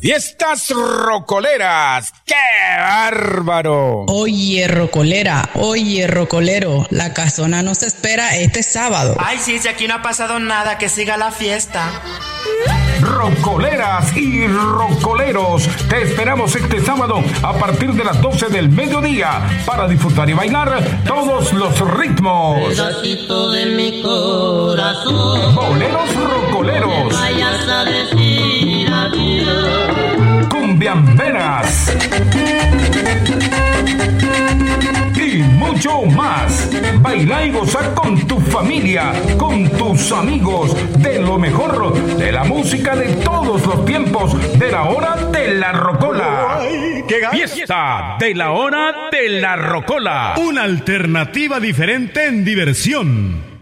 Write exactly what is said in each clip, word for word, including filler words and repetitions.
Fiestas rocoleras, ¡qué bárbaro! Oye, rocolera, oye, rocolero, la casona nos espera este sábado. Ay, sí, si aquí no ha pasado nada, que siga la fiesta. Rocoleras y rocoleros, te esperamos este sábado a partir de las doce del mediodía para disfrutar y bailar todos los ritmos. Pedacito de mi corazón, boleros rocoleros, vayas a decir adiós. Cumbiamberas y mucho más. Baila y goza con tu familia, con tus amigos, de lo mejor de la música de todos los tiempos, de la hora de la rocola. Fiesta de la hora de la rocola. Una alternativa diferente en diversión.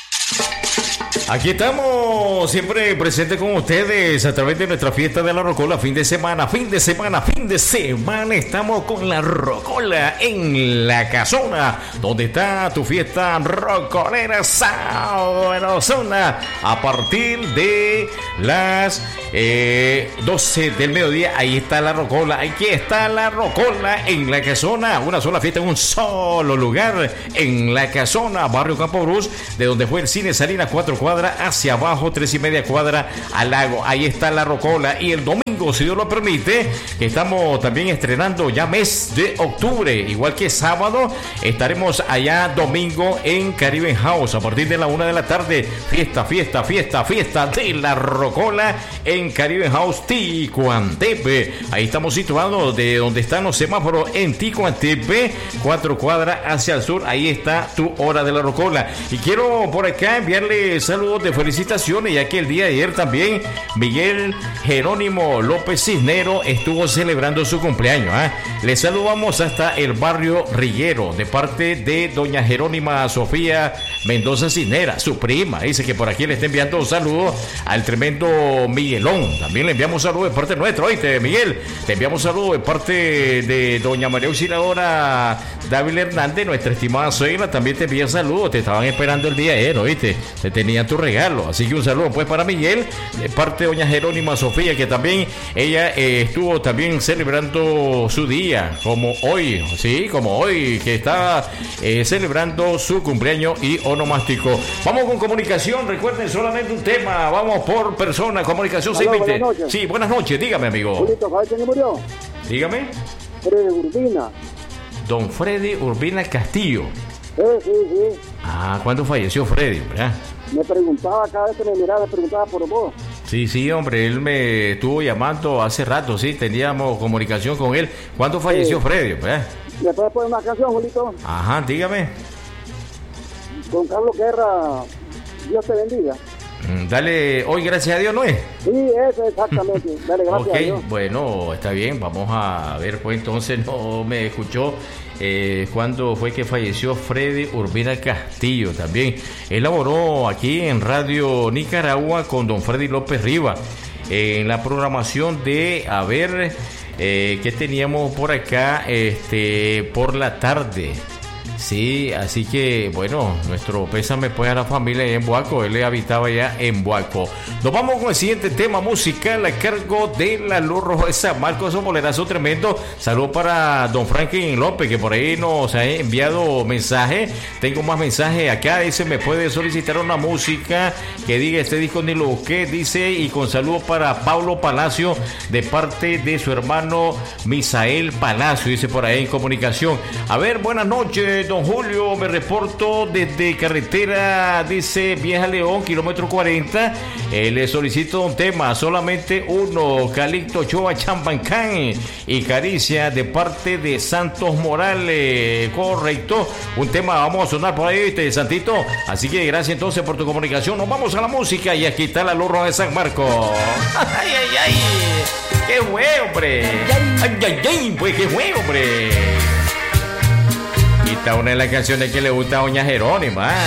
Aquí estamos, siempre presentes con ustedes a través de nuestra fiesta de la rocola, fin de semana, fin de semana, fin de semana. Estamos con la rocola en la casona, donde está tu fiesta rocolera sabrosona. A partir de las eh, doce del mediodía, ahí está la rocola, aquí está la rocola en la casona. Una sola fiesta en un solo lugar, en la casona, barrio Campo Brus, de donde fue el cine Salinas, cuatro cuadras hacia abajo, tres y media cuadra al lago. Ahí está la rocola. Y el domingo, si Dios lo permite, que estamos también estrenando ya mes de octubre, igual que sábado, estaremos allá domingo en Caribbean House a partir de la una de la tarde. Fiesta, fiesta, fiesta, fiesta de la rocola en Caribbean House, Ticuantepe. Ahí estamos situados de donde están los semáforos en Ticuantepe, cuatro cuadras hacia el sur. Ahí está tu hora de la rocola. Y quiero por acá enviarle saludos de felicitaciones, ya que el día de ayer también Miguel Jerónimo López Cisnero estuvo celebrando su cumpleaños. ¿eh? Le saludamos hasta el barrio Riguero de parte de doña Jerónima Sofía Mendoza Cisnera, su prima. Dice que por aquí le está enviando un saludo al tremendo Miguelón. También le enviamos saludos de parte nuestra. Oíste, Miguel, te enviamos saludos de parte de doña María Auxiliadora Dávila Hernández, nuestra estimada suegra. También te envía saludos, te estaban esperando el día de ayer, oíste, te tenían tu regalo, así que un saludo pues para Miguel de parte de doña Jerónima Sofía, que también ella eh, estuvo también celebrando su día como hoy, sí, como hoy que está eh, celebrando su cumpleaños y onomástico. Vamos con comunicación, recuerden solamente un tema, vamos por persona, comunicación seis veinte. Sí, buenas noches, dígame, amigo. Julito, ¿sabes quién murió? Dígame. Freddy Urbina. Don Freddy Urbina Castillo. Sí, sí, sí. Ah, ¿cuándo falleció Freddy, verdad? Me preguntaba, cada vez que me miraba, me preguntaba por vos. Sí, sí, hombre, él me estuvo llamando hace rato, sí, teníamos comunicación con él. ¿Cuándo falleció sí. Freddy, verdad? ¿Me puedes poner una canción, Julito? Ajá, dígame. Con Carlos Guerra, Dios te bendiga. Dale, hoy gracias a Dios, ¿no es? Sí, eso exactamente. Dale, gracias okay, a Dios. Bueno, está bien, vamos a ver, pues entonces no me escuchó. Eh, cuando fue que falleció Freddy Urbina Castillo también. Él laboró aquí en Radio Nicaragua con don Freddy López Riva en la programación de, a ver, eh, ¿qué teníamos por acá? Este, por la tarde. Sí, así que, bueno, nuestro pésame pues a la familia en Boaco. Él habitaba ya en Boaco. Nos vamos con el siguiente tema musical a cargo de la Luz Roja de San Marcos, un bolerazo tremendo. Saludos para don Franklin López, que por ahí nos ha enviado mensaje. Tengo más mensajes acá. Dice, me puede solicitar una música que diga este disco ni lo busqué. Dice, y con saludos para Pablo Palacio de parte de su hermano Misael Palacio. Dice por ahí en comunicación. A ver, buenas noches, don Julio, me reporto desde carretera, dice Vieja León, kilómetro cuarenta. Eh, le solicito un tema, solamente uno, Calixto Ochoa Champancán y Caricia de parte de Santos Morales. Correcto, un tema, vamos a sonar por ahí, ¿viste, Santito? Así que gracias entonces por tu comunicación. Nos vamos a la música y aquí está la Luz Roja de San Marcos. ¡Ay, ay, ay! ¡Qué bueno, hombre! ¡Ay, ay, ay! Pues qué bueno, hombre. Esta es una de las canciones que le gusta a doña Jerónima.